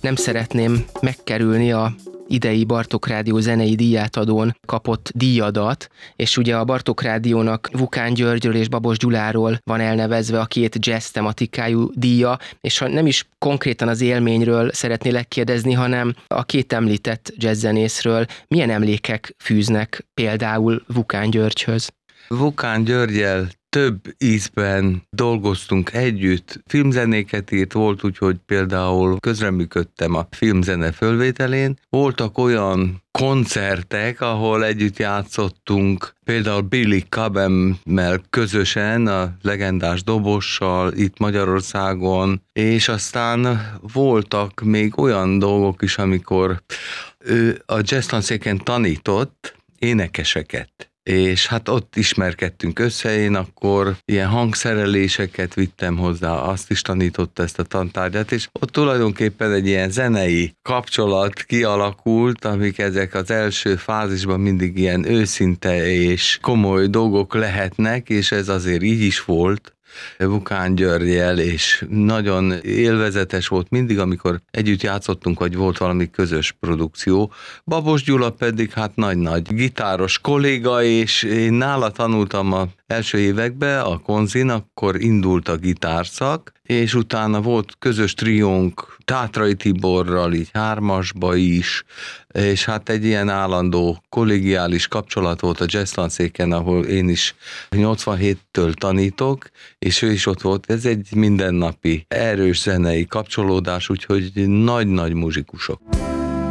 nem szeretném megkerülni a idei Bartók Rádió zenei díjátadón kapott díjadat, és ugye a Bartók Rádiónak Vukán Györgyről és Babos Gyuláról van elnevezve a 2 jazz tematikájú díja, és ha nem is konkrétan az élményről szeretnélek kérdezni, hanem a 2 említett jazzzenészről milyen emlékek fűznek például Vukán Györgyhöz? Vukán Györggyel több ízben dolgoztunk együtt, filmzenéket írt, volt úgy, hogy például közreműködtem a filmzene fölvételén. Voltak olyan koncertek, ahol együtt játszottunk, például Billy Cobham-mel közösen, a legendás dobossal itt Magyarországon, és aztán voltak még olyan dolgok is, amikor ő a jazz tanszéken tanított énekeseket. És hát ott ismerkedtünk össze, én akkor ilyen hangszereléseket vittem hozzá, azt is tanította ezt a tantárgyat, és ott tulajdonképpen egy ilyen zenei kapcsolat kialakult, amik ezek az első fázisban mindig ilyen őszinte és komoly dolgok lehetnek, és ez azért így is volt Vukán Györggyel, és nagyon élvezetes volt mindig, amikor együtt játszottunk, vagy volt valami közös produkció. Babos Gyula pedig hát nagy-nagy gitáros kolléga, és én nála tanultam az első években a Konzin, akkor indult a gitárszak, és utána volt közös triónk Tátrai Tiborral, így 3-asba is, és hát egy ilyen állandó kollégiális kapcsolat volt a jazz tanszéken, ahol én is 87-től tanítok, és ő is ott volt. Ez egy mindennapi erős zenei kapcsolódás, úgyhogy nagy-nagy muzsikusok.